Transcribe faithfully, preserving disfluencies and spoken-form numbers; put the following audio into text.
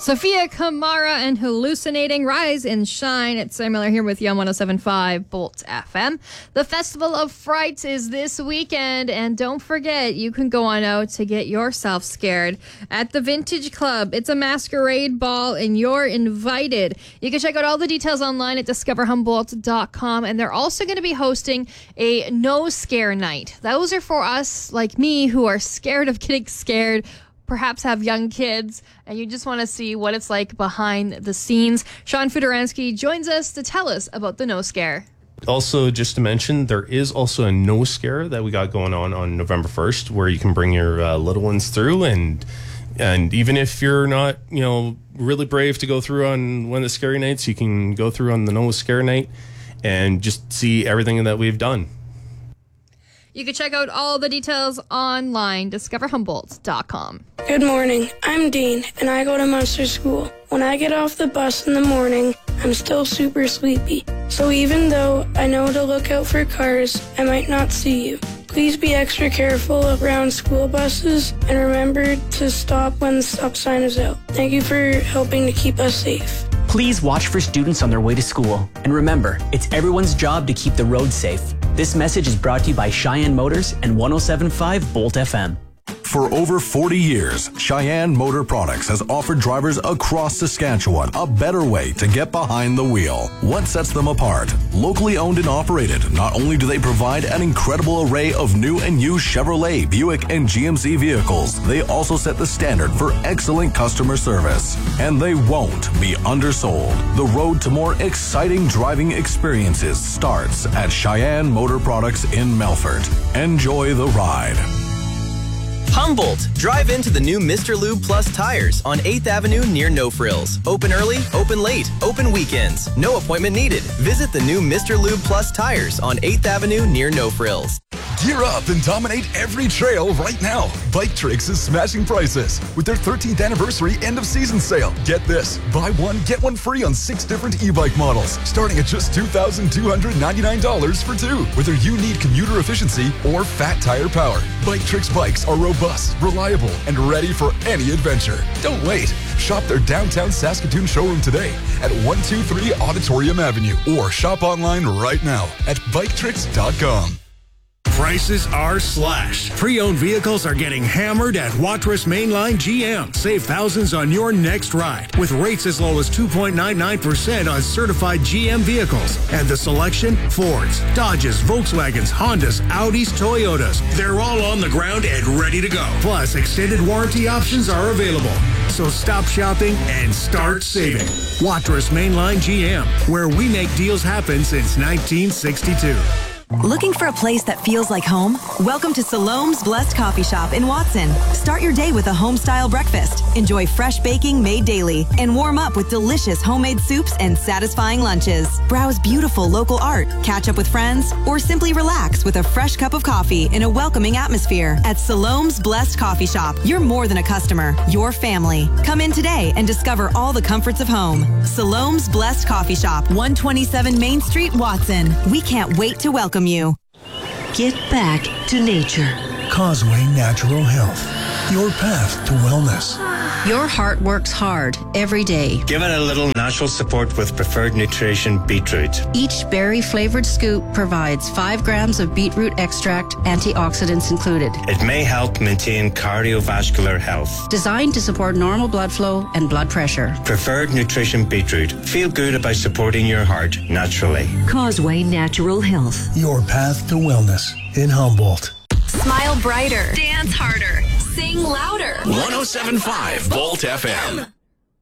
Sophia Kamara and Hallucinating, Rise and Shine. It's Sam Miller here with you on one oh seven point five Bolt F M. The Festival of Frights is this weekend, and don't forget, you can go on out to get yourself scared at the Vintage Club. It's a masquerade ball, and you're invited. You can check out all the details online at discover humboldt dot com, and they're also going to be hosting a no scare night. Those are for us like me who are scared of getting scared, perhaps have young kids, and you just want to see what it's like behind the scenes. Sean Fudaransky joins us to tell us about the No Scare. Also, just to mention, there is also a No Scare that we got going on on November first, where you can bring your uh, little ones through, and and even if you're not, you know, really brave to go through on one of the scary nights, you can go through on the No Scare night and just see everything that we've done. You can check out all the details online, discover humboldt dot com. Good morning. I'm Dean, and I go to Munster School. When I get off the bus in the morning, I'm still super sleepy. So even though I know to look out for cars, I might not see you. Please be extra careful around school buses and remember to stop when the stop sign is out. Thank you for helping to keep us safe. Please watch for students on their way to school. And remember, it's everyone's job to keep the road safe. This message is brought to you by Cheyenne Motors and one oh seven point five Bolt F M. For over forty years, Cheyenne Motor Products has offered drivers across Saskatchewan a better way to get behind the wheel. What sets them apart? Locally owned and operated, not only do they provide an incredible array of new and used Chevrolet, Buick, and G M C vehicles, they also set the standard for excellent customer service. And they won't be undersold. The road to more exciting driving experiences starts at Cheyenne Motor Products in Melfort. Enjoy the ride. Humboldt. Drive into the new Mister Lube Plus tires on eighth Avenue near No Frills. Open early, open late, open weekends. No appointment needed. Visit the new Mister Lube Plus tires on eighth Avenue near No Frills. Gear up and dominate every trail right now. Bike Tricks is smashing prices with their thirteenth anniversary end of season sale. Get this, buy one, get one free on six different e-bike models, starting at just two thousand two hundred ninety-nine dollars for two. Whether you need commuter efficiency or fat tire power, Bike Tricks bikes are robust, reliable, and ready for any adventure. Don't wait. Shop their downtown Saskatoon showroom today at one twenty-three Auditorium Avenue or shop online right now at bike tricks dot com. Prices are slashed. Pre-owned vehicles are getting hammered at Watrous Mainline G M. Save thousands on your next ride with rates as low as two point nine nine percent on certified G M vehicles. And the selection? Fords, Dodges, Volkswagens, Hondas, Audis, Toyotas. They're all on the ground and ready to go. Plus, extended warranty options are available. So stop shopping and start saving. Watrous Mainline G M, where we make deals happen since nineteen sixty-two. Looking for a place that feels like home? Welcome to Salome's Blessed Coffee Shop in Watson. Start your day with a home-style breakfast. Enjoy fresh baking made daily. And warm up with delicious homemade soups and satisfying lunches. Browse beautiful local art, catch up with friends, or simply relax with a fresh cup of coffee in a welcoming atmosphere. At Salome's Blessed Coffee Shop, you're more than a customer, you're family. Come in today and discover all the comforts of home. Salome's Blessed Coffee Shop, one twenty-seven Main Street, Watson. We can't wait to welcome you. Get back to nature. Causeway Natural Health. Your path to wellness. Your heart works hard every day. Give it a little natural support with Preferred Nutrition Beetroot. Each berry-flavored scoop provides five grams of beetroot extract, antioxidants included. It may help maintain cardiovascular health. Designed to support normal blood flow and blood pressure. Preferred Nutrition Beetroot. Feel good about supporting your heart naturally. Causeway Natural Health. Your path to wellness in Humboldt. Smile brighter. Dance harder. Sing louder. one oh seven point five Bolt F M.